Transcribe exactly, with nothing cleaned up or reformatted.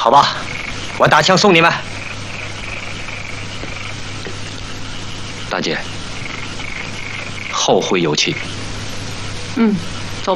好吧，我打枪送你们。大姐，后会有期。 嗯。